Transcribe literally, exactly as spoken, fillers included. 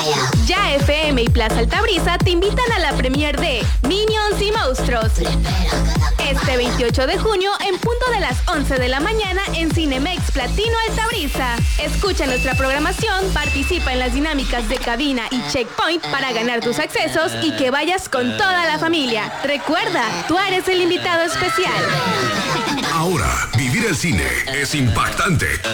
Ya F M y Plaza Altabrisa te invitan a la premier de Minions y Monstruos. Este veintiocho de junio, en punto de las once de la mañana, en Cinemex Platino Altabrisa. Escucha nuestra programación, participa en las dinámicas de cabina y checkpoint para ganar tus accesos y que vayas con toda la familia. Recuerda, tú eres el invitado especial. Ahora, vivir el cine es impactante,